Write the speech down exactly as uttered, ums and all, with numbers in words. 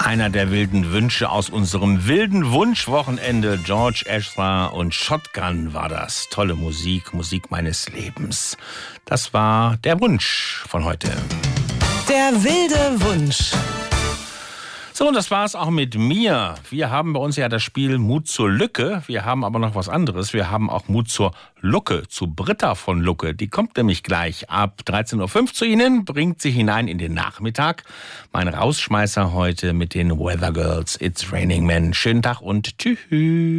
Einer der wilden Wünsche aus unserem wilden Wunschwochenende. George Ezra und Shotgun war das. Tolle Musik, Musik meines Lebens. Das war der Wunsch von heute. Der wilde Wunsch. So, und das war's auch mit mir. Wir haben bei uns ja das Spiel Mut zur Lücke. Wir haben aber noch was anderes. Wir haben auch Mut zur Lucke, zu Britta von Lucke. Die kommt nämlich gleich ab dreizehn Uhr fünf zu Ihnen, bringt Sie hinein in den Nachmittag. Mein Rausschmeißer heute mit den Weather Girls. It's Raining Men. Schönen Tag und tschüss.